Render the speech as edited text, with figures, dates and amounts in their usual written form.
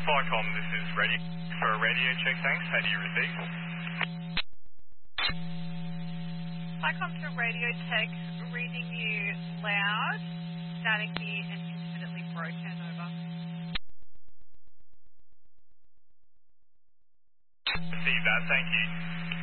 Flycom, this is radio for a radio check, thanks. How do you receive? Flycom to radio tech, reading you loud, staticky and intermittently broken, over. Receive that, thank you.